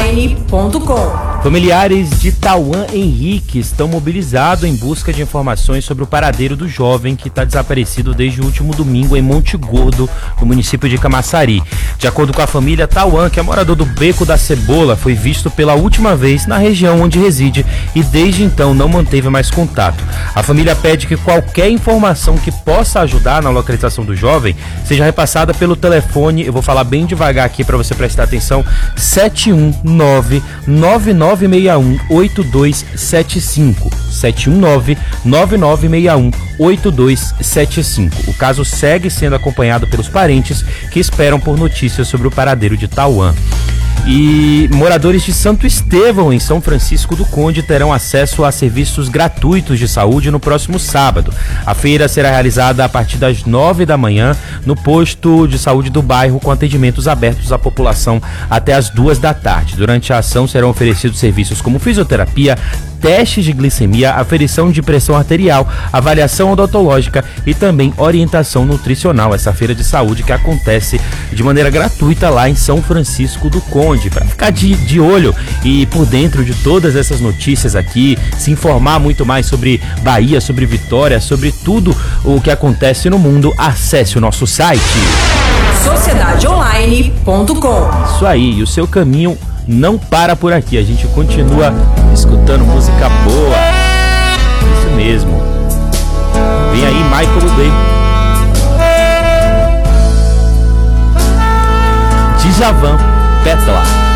sociedadeonline.com. Familiares de Tauan Henrique estão mobilizados em busca de informações sobre o paradeiro do jovem que está desaparecido desde o último domingo em Monte Gordo, no município de Camaçari. De acordo com a família, Tauan, que é morador do Beco da Cebola, foi visto pela última vez na região onde reside e desde então não manteve mais contato. A família pede que qualquer informação que possa ajudar na localização do jovem seja repassada pelo telefone, eu vou falar bem devagar aqui para você prestar atenção, 719-9961-8275. 719-9961-8275. O caso segue sendo acompanhado pelos parentes que esperam por notícias sobre o paradeiro de Tauan. E moradores de Santo Estevão, em São Francisco do Conde, terão acesso a serviços gratuitos de saúde no próximo sábado. A feira será realizada a partir das 9 da manhã no posto de saúde do bairro, com atendimentos abertos à população até as 2 da tarde. Durante a ação serão oferecidos serviços como fisioterapia, testes de glicemia, aferição de pressão arterial, avaliação odontológica e também orientação nutricional. Essa feira de saúde que acontece de maneira gratuita lá em São Francisco do Conde. Para ficar de olho e por dentro de todas essas notícias aqui, se informar muito mais sobre Bahia, sobre Vitória, sobre tudo o que acontece no mundo, acesse o nosso site sociedadeonline.com. Isso aí, e o seu caminho não para por aqui, a gente continua escutando música boa. Isso mesmo. Vem aí Michael Bublé, Djavan, Pétala.